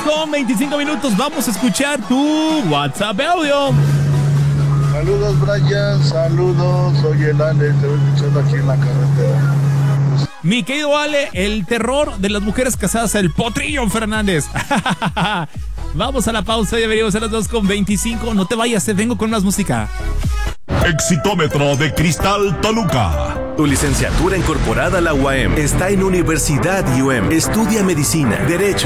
2:25. Vamos a escuchar tu WhatsApp audio. Saludos, Brian, saludos, soy el Ale, te voy escuchando aquí en la carretera. Mi querido Ale, el terror de las mujeres casadas, el Potrillo Fernández. Vamos a la pausa, ya venimos a las 2:25. No te vayas, te vengo con más música. Exitómetro de Cristal Toluca. Tu licenciatura incorporada a la UAM está en Universidad UAM. Estudia medicina, derecho,